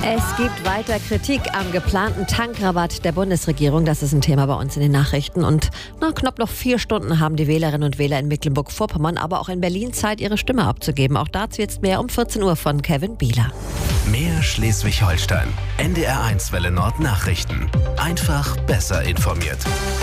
Es gibt weiter Kritik am geplanten Tankrabatt der Bundesregierung. Das ist ein Thema bei uns in den Nachrichten. Und knapp noch 4 Stunden haben die Wählerinnen und Wähler in Mecklenburg-Vorpommern, aber auch in Berlin Zeit, ihre Stimme abzugeben. Auch dazu jetzt mehr um 14 Uhr von Kevin Bieler. Mehr Schleswig-Holstein. NDR1 Welle Nord Nachrichten. Einfach besser informiert.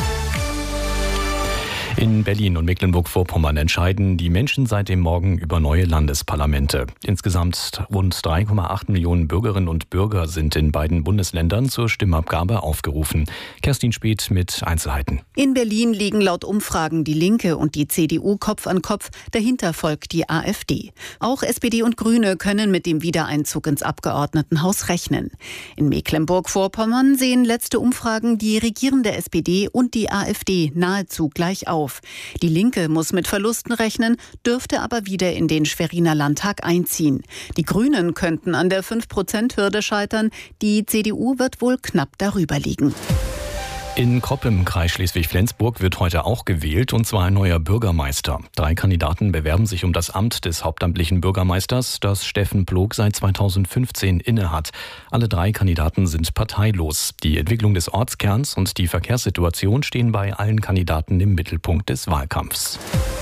In Berlin und Mecklenburg-Vorpommern entscheiden die Menschen seit dem Morgen über neue Landesparlamente. Insgesamt rund 3,8 Millionen Bürgerinnen und Bürger sind in beiden Bundesländern zur Stimmabgabe aufgerufen. Kerstin Speth mit Einzelheiten. In Berlin liegen laut Umfragen die Linke und die CDU Kopf an Kopf. Dahinter folgt die AfD. Auch SPD und Grüne können mit dem Wiedereinzug ins Abgeordnetenhaus rechnen. In Mecklenburg-Vorpommern sehen letzte Umfragen die regierende SPD und die AfD nahezu gleich auf. Die Linke muss mit Verlusten rechnen, dürfte aber wieder in den Schweriner Landtag einziehen. Die Grünen könnten an der 5%-Hürde scheitern. Die CDU wird wohl knapp darüber liegen. In Kropp im Kreis Schleswig-Flensburg wird heute auch gewählt, und zwar ein neuer Bürgermeister. 3 Kandidaten bewerben sich um das Amt des hauptamtlichen Bürgermeisters, das Steffen Plog seit 2015 innehat. Alle 3 Kandidaten sind parteilos. Die Entwicklung des Ortskerns und die Verkehrssituation stehen bei allen Kandidaten im Mittelpunkt des Wahlkampfs.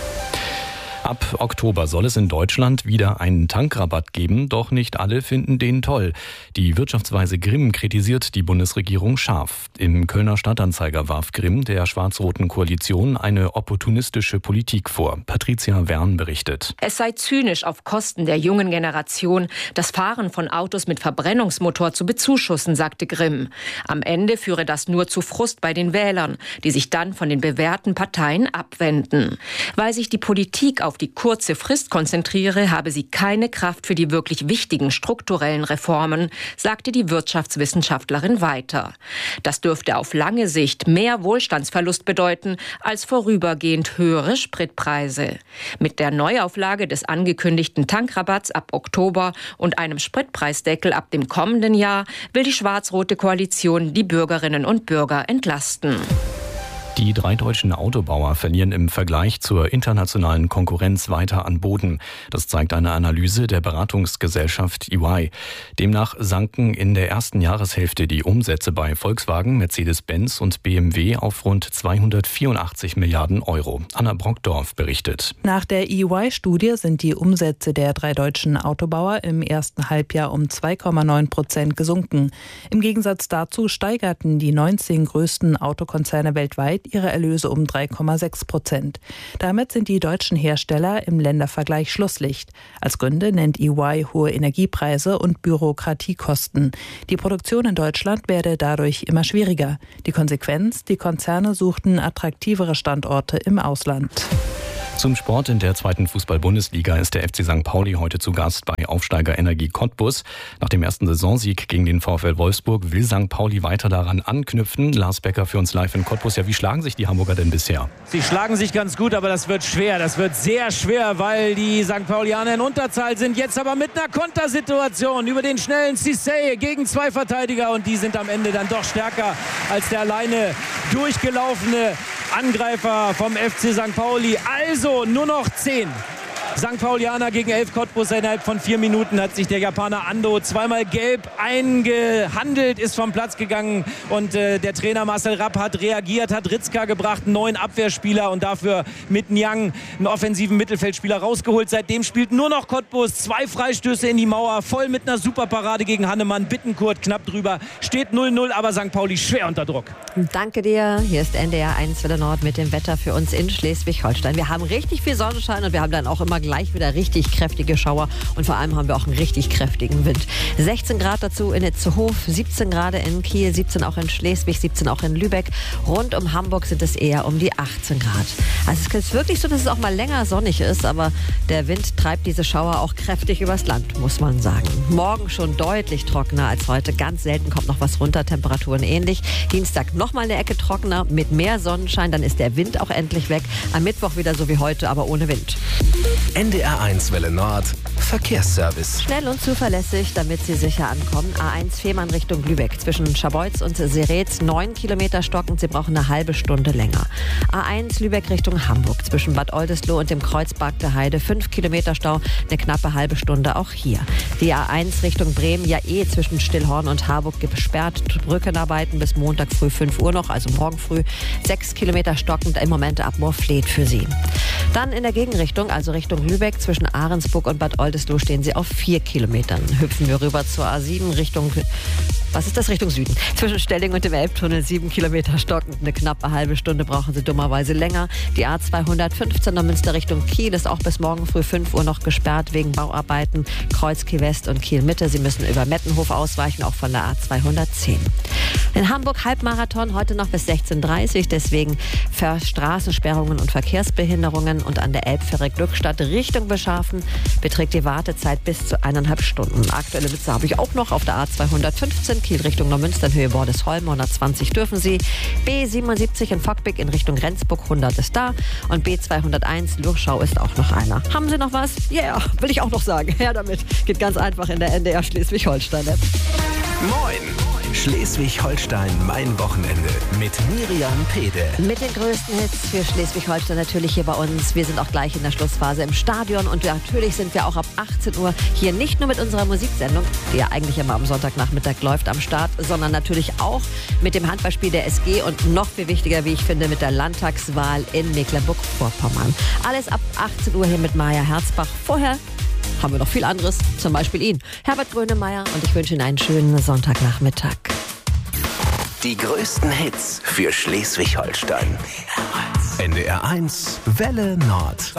Ab Oktober soll es in Deutschland wieder einen Tankrabatt geben, doch nicht alle finden den toll. Die Wirtschaftsweise Grimm kritisiert die Bundesregierung scharf. Im Kölner Stadtanzeiger warf Grimm der schwarz-roten Koalition eine opportunistische Politik vor. Patricia Wern berichtet. Es sei zynisch, auf Kosten der jungen Generation das Fahren von Autos mit Verbrennungsmotor zu bezuschussen, sagte Grimm. Am Ende führe das nur zu Frust bei den Wählern, die sich dann von den bewährten Parteien abwenden. Weil sich die Politik auf die kurze Frist konzentriere, habe sie keine Kraft für die wirklich wichtigen strukturellen Reformen, sagte die Wirtschaftswissenschaftlerin weiter. Das dürfte auf lange Sicht mehr Wohlstandsverlust bedeuten als vorübergehend höhere Spritpreise. Mit der Neuauflage des angekündigten Tankrabatts ab Oktober und einem Spritpreisdeckel ab dem kommenden Jahr will die schwarz-rote Koalition die Bürgerinnen und Bürger entlasten. Die 3 deutschen Autobauer verlieren im Vergleich zur internationalen Konkurrenz weiter an Boden. Das zeigt eine Analyse der Beratungsgesellschaft EY. Demnach sanken in der ersten Jahreshälfte die Umsätze bei Volkswagen, Mercedes-Benz und BMW auf rund 284 Milliarden Euro. Anna Brockdorf berichtet. Nach der EY-Studie sind die Umsätze der 3 deutschen Autobauer im ersten Halbjahr um 2,9% gesunken. Im Gegensatz dazu steigerten die 19 größten Autokonzerne weltweit ihre Erlöse um 3,6%. Damit sind die deutschen Hersteller im Ländervergleich Schlusslicht. Als Gründe nennt EY hohe Energiepreise und Bürokratiekosten. Die Produktion in Deutschland werde dadurch immer schwieriger. Die Konsequenz: die Konzerne suchten attraktivere Standorte im Ausland. Zum Sport: in der 2. Fußball-Bundesliga ist der FC St. Pauli heute zu Gast bei Aufsteiger Energie Cottbus. Nach dem ersten Saisonsieg gegen den VfL Wolfsburg will St. Pauli weiter daran anknüpfen. Lars Becker für uns live in Cottbus. Ja, wie schlagen sich die Hamburger denn bisher? Sie schlagen sich ganz gut, aber das wird schwer. Das wird sehr schwer, weil die St. Paulianer in Unterzahl sind. Jetzt aber mit einer Kontersituation über den schnellen Cissé gegen 2 Verteidiger. Und die sind am Ende dann doch stärker als der alleine durchgelaufene Angreifer vom FC St. Pauli. Also nur noch 10. St. Paulianer gegen 11 Cottbus. Innerhalb von 4 Minuten hat sich der Japaner Ando zweimal gelb eingehandelt, ist vom Platz gegangen, und der Trainer Marcel Rapp hat reagiert, hat Ritzka gebracht, einen neuen Abwehrspieler, und dafür mit Nyang einen offensiven Mittelfeldspieler rausgeholt. Seitdem spielt nur noch Cottbus. 2 Freistöße in die Mauer, voll mit einer Superparade gegen Hannemann. Bittenkurt knapp drüber, steht 0-0, aber St. Pauli schwer unter Druck. Danke dir. Hier ist NDR1 Welle Nord mit dem Wetter für uns in Schleswig-Holstein. Wir haben richtig viel Sonnenschein und wir haben dann auch immer gleich wieder richtig kräftige Schauer, und vor allem haben wir auch einen richtig kräftigen Wind. 16 Grad dazu in Itzehoe, 17 Grad in Kiel, 17 auch in Schleswig, 17 auch in Lübeck. Rund um Hamburg sind es eher um die 18 Grad. Also es ist wirklich so, dass es auch mal länger sonnig ist, aber der Wind treibt diese Schauer auch kräftig übers Land, muss man sagen. Morgen schon deutlich trockener als heute. Ganz selten kommt noch was runter, Temperaturen ähnlich. Dienstag nochmal eine Ecke trockener mit mehr Sonnenschein, dann ist der Wind auch endlich weg. Am Mittwoch wieder so wie heute, aber ohne Wind. NDR1 Welle Nord Verkehrsservice. Schnell und zuverlässig, damit Sie sicher ankommen. A1 Fehmarn Richtung Lübeck. Zwischen Scharbeutz und Seretz 9 Kilometer stockend. Sie brauchen eine halbe Stunde länger. A1 Lübeck Richtung Hamburg. Zwischen Bad Oldesloe und dem Kreuzberg der Heide 5 Kilometer Stau. Eine knappe halbe Stunde auch hier. Die A1 Richtung Bremen ja zwischen Stillhorn und Harburg gesperrt. Brückenarbeiten bis Montag früh 5 Uhr noch, also morgen früh. 6 Kilometer stockend im Moment ab Moorfleet für Sie. Dann in der Gegenrichtung, also Richtung Lübeck, zwischen Ahrensburg und Bad Oldesloe stehen Sie auf 4 Kilometern. Hüpfen wir rüber zur A7 Richtung Süden. Zwischen Stelling und dem Elbtunnel 7 Kilometer stockend. Eine knappe halbe Stunde brauchen Sie dummerweise länger. Die A215 Neumünster Richtung Kiel ist auch bis morgen früh 5 Uhr noch gesperrt wegen Bauarbeiten. Kreuz Kiel West und Kiel Mitte. Sie müssen über Mettenhof ausweichen, auch von der A210. In Hamburg Halbmarathon heute noch bis 16:30 Uhr. Deswegen für Straßensperrungen und Verkehrsbehinderungen und an der Elbfähre Glückstadt Richtung Bescharfen beträgt die Wartezeit bis zu 1,5 Stunden. Aktuelle Witze habe ich auch noch auf der A215 Kiel Richtung Neumünster in Höhe Bordesholm. 120 dürfen Sie. B77 in Fockbeck in Richtung Rendsburg 100 ist da. Und B201 Lurschau ist auch noch einer. Haben Sie noch was? Ja, will ich auch noch sagen. Her damit. Geht ganz einfach in der NDR Schleswig-Holstein-App. Moin! Schleswig-Holstein, mein Wochenende mit Miriam Pede. Mit den größten Hits für Schleswig-Holstein natürlich hier bei uns. Wir sind auch gleich in der Schlussphase im Stadion und natürlich sind wir auch ab 18 Uhr hier nicht nur mit unserer Musiksendung, die ja eigentlich immer am Sonntagnachmittag läuft, am Start, sondern natürlich auch mit dem Handballspiel der SG und noch viel wichtiger, wie ich finde, mit der Landtagswahl in Mecklenburg-Vorpommern. Alles ab 18 Uhr hier mit Maja Herzbach. Vorher haben wir noch viel anderes, zum Beispiel ihn, Herbert Grönemeyer, und ich wünsche Ihnen einen schönen Sonntagnachmittag. Die größten Hits für Schleswig-Holstein. NDR1 Welle Nord.